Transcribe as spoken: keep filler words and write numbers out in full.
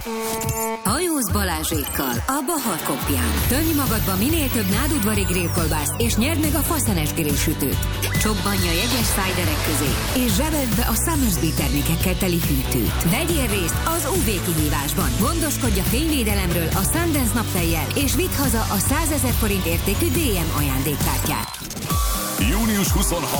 Hajóz Balázsékkal a Bahar Kopján. Tölj magadba minél több nádudvari grillkolbászt, és nyerd meg a faszenes grillsütőt. Csobbanj a jegyes szájderek közé, és zsebeld be a Summersby termékekkel teli hűtőt. Vegyél részt az ú vé kihívásban. Gondoskodj a fényvédelemről a Sundance naptejjel, és vidd haza a százezer forint értékű dé em ajándékkártyát. június huszonharmadika